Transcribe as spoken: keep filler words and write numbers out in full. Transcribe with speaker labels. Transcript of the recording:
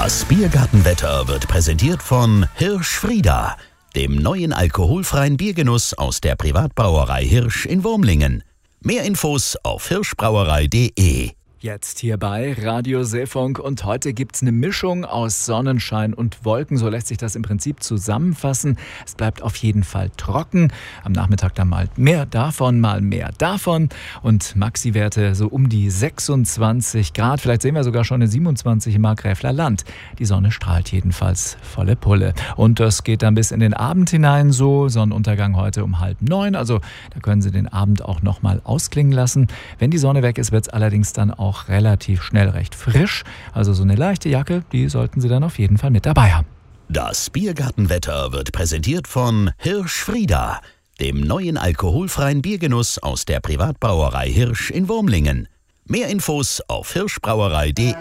Speaker 1: Das Biergartenwetter wird präsentiert von Hirsch-Frieda, dem neuen alkoholfreien Biergenuss aus der Privatbrauerei Hirsch in Wurmlingen. Mehr Infos auf hirschbrauerei punkt de.
Speaker 2: Jetzt hier bei Radio Seefunk und heute gibt's eine Mischung aus Sonnenschein und Wolken, so lässt sich das im Prinzip zusammenfassen. Es bleibt auf jeden Fall trocken, am Nachmittag dann mal mehr davon, mal mehr davon und Maxi-Werte so um die sechsundzwanzig Grad, vielleicht sehen wir sogar schon eine siebenundzwanzig im Markgräfler Land. Die Sonne strahlt jedenfalls volle Pulle und das geht dann bis in den Abend hinein so, Sonnenuntergang heute um halb neun, also da können Sie den Abend auch nochmal ausklingen lassen. Wenn die Sonne weg ist, wird's allerdings dann auch auch relativ schnell recht frisch. Also so eine leichte Jacke, die sollten Sie dann auf jeden Fall mit dabei haben.
Speaker 1: Das Biergartenwetter wird präsentiert von Hirsch-Frieda, dem neuen alkoholfreien Biergenuss aus der Privatbrauerei Hirsch in Wurmlingen. Mehr Infos auf hirschbrauerei punkt de.